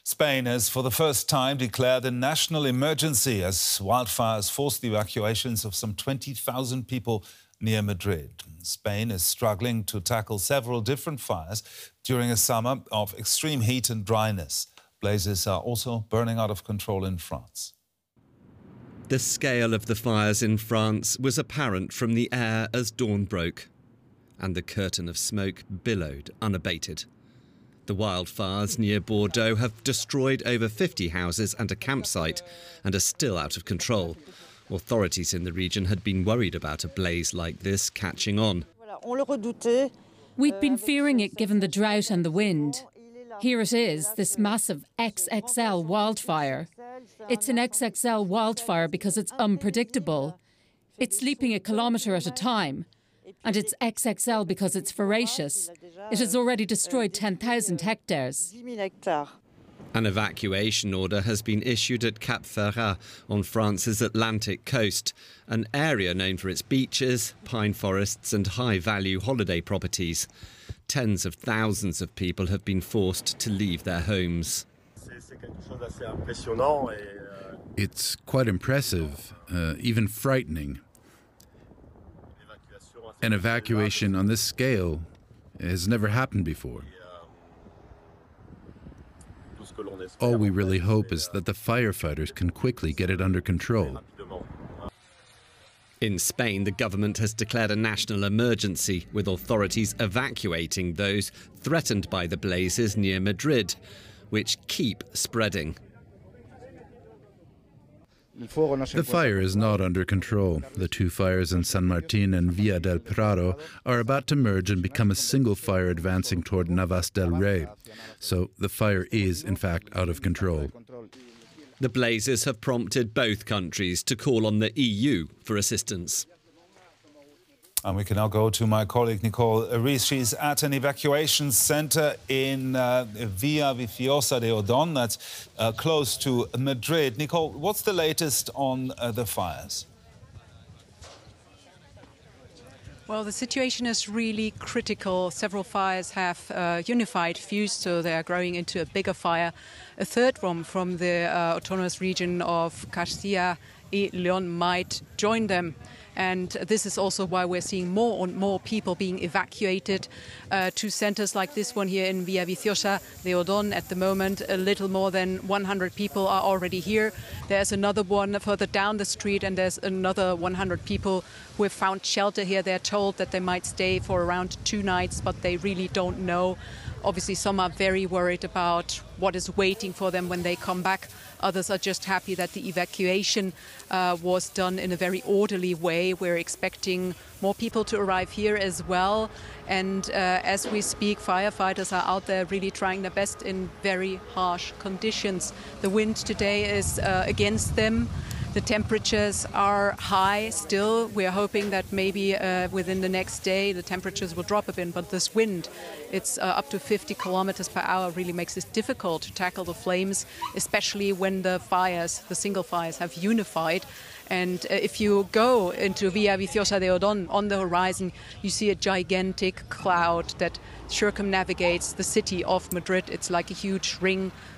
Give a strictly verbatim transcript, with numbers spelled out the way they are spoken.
Spain has for the first time declared a national emergency as wildfires forced the evacuations of some twenty thousand people near Madrid. Spain is struggling to tackle several different fires during a summer of extreme heat and dryness. Blazes are also burning out of control in France. The scale of the fires in France was apparent from the air as dawn broke, and the curtain of smoke billowed unabated. The wildfires near Bordeaux have destroyed over fifty houses and a campsite and are still out of control. Authorities in the region had been worried about a blaze like this catching on. We'd been fearing it given the drought and the wind. Here it is, this massive X X L wildfire. It's an X X L wildfire because it's unpredictable. It's leaping a kilometre at a time. And it's X X L because it's voracious. It has already destroyed ten thousand hectares. An evacuation order has been issued at Cap Ferrat on France's Atlantic coast, an area known for its beaches, pine forests and high-value holiday properties. Tens of thousands of people have been forced to leave their homes. It's quite impressive, uh, even frightening. An evacuation on this scale has never happened before. All we really hope is that the firefighters can quickly get it under control. In Spain, the government has declared a national emergency, with authorities evacuating those threatened by the blazes near Madrid, which keep spreading. The fire is not under control. The two fires in San Martin and Villa del Prado are about to merge and become a single fire advancing toward Navas del Rey. So the fire is, in fact, out of control. The blazes have prompted both countries to call on the E U for assistance. And we can now go to my colleague Nicole Rees. She's at an evacuation centre in uh, Villaviciosa de Odon, that's uh, close to Madrid. Nicole, what's the latest on uh, the fires? Well, the situation is really critical. Several fires have uh, unified, fused, so they are growing into a bigger fire. A third one from the uh, autonomous region of Castilla y León might join them. And this is also why we're seeing more and more people being evacuated uh, to centres like this one here in Villaviciosa de Odon. At the moment, a little more than one hundred people are already here. There's another one further down the street, and there's another one hundred people who have found shelter here. They're told that they might stay for around two nights, but they really don't know. Obviously, some are very worried about what is waiting for them when they come back. Others are just happy that the evacuation uh, was done in a very orderly way. We're expecting more people to arrive here as well. And uh, as we speak, firefighters are out there really trying their best in very harsh conditions. The wind today is uh, against them. The temperatures are high still. We're hoping that maybe uh, within the next day the temperatures will drop a bit, but this wind, it's uh, up to fifty kilometers per hour, really makes it difficult to tackle the flames, especially when the fires, the single fires, have unified. And uh, if you go into Villaviciosa de Odon, on the horizon, you see a gigantic cloud that circumnavigates the city of Madrid. It's like a huge ring